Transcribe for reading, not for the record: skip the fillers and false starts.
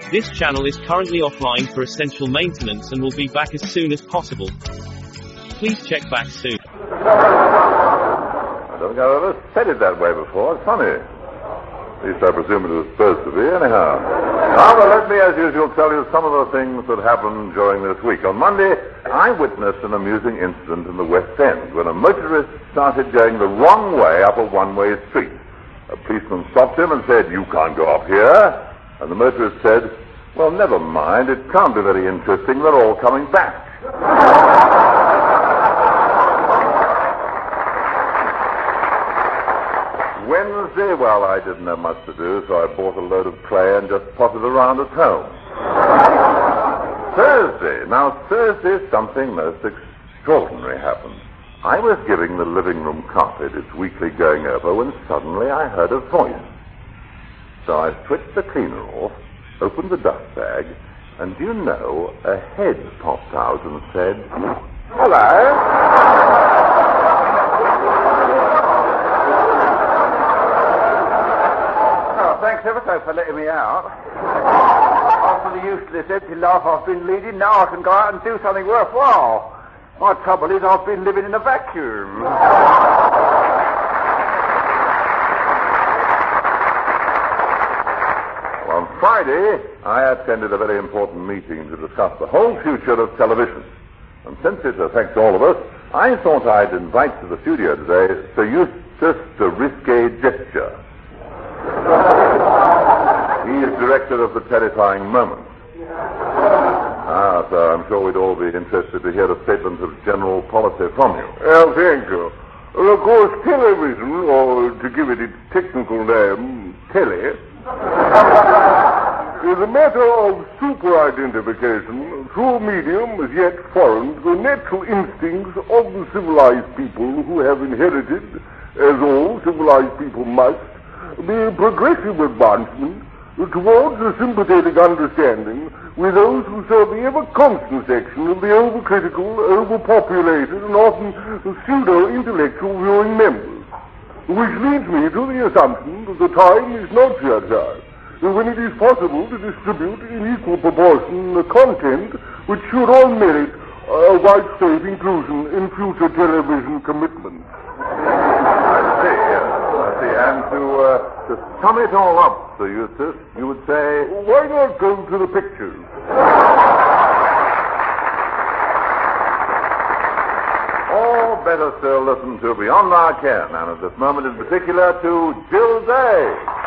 This channel is currently offline for essential maintenance and will be back as soon as possible. Please check back soon. I don't think I've ever said it that way before. It's funny. At least I presume it was supposed to be, anyhow. Now, but let me, as usual, tell you some of the things that happened during this week. On Monday, I witnessed an amusing incident in the West End when a motorist started going the wrong way up a one-way street. A policeman stopped him and said, "You can't go up here." And the motorist said, "Well, never mind. It can't be very interesting. They're all coming back." Wednesday, well, I didn't have much to do, so I bought a load of clay and just potted around at home. Thursday. Now, Thursday, something most extraordinary happened. I was giving the living room carpet its weekly going over when suddenly I heard a voice. So I switched the cleaner off, opened the dust bag, and do you know, a head popped out and said, "Hello." Thanks ever so for letting me out. After the useless empty life I've been leading, now I can go out and do something worthwhile. My trouble is I've been living in a vacuum. On Friday, I attended a very important meeting to discuss the whole future of television. And since it affects all of us, I thought I'd invite to the studio today Sir Eustace de Risqué Gesture. He is director of The Terrifying Moment. So I'm sure we'd all be interested to hear a statement of general policy from you. Thank you. Well, of course, television, or to give it its technical name, telly, is a matter of super-identification through a medium as yet foreign to the natural instincts of the civilized people who have inherited, as all civilized people must, the progressive advancement towards a sympathetic understanding with those who serve the ever-constant section of the overcritical, overpopulated, and often pseudo-intellectual viewing members. Which leads me to the assumption that the time is not yet here, when it is possible to distribute in equal proportion the content which should all merit a widespread inclusion in future television commitments. I see. And to sum it all up, Sir Eustace, you would say, why not go to the pictures? Or better still, listen to Beyond Our Ken, and at this moment in particular to Jill Day.